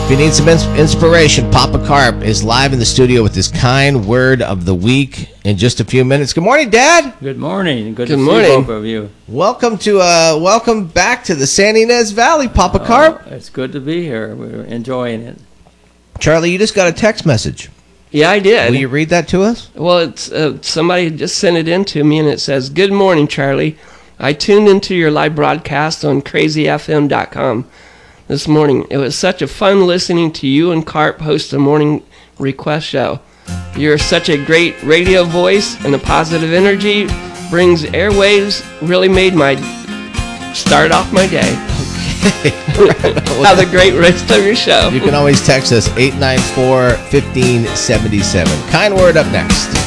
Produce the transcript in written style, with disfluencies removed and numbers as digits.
If you need some inspiration, Papa Carp is live in the studio with his kind word of the week in just a few minutes. Good morning, Dad. Good morning. Good to see both of you. Welcome back to the San Ynez Valley, Papa Carp. It's good to be here. We're enjoying it. Charlie, you just got a text message. Yeah, I did. Will you read that to us? Well, it's somebody just sent it in to me, and it says, "Good morning, Charlie. I tuned into your live broadcast on crazyfm.com this morning. It was such a fun listening to you and Carp host a morning request show. You're such a great radio voice, and the positive energy brings airwaves really made my start off my day." Okay. Have a great rest of your show. You can always text us 894-1577. Kind word up next.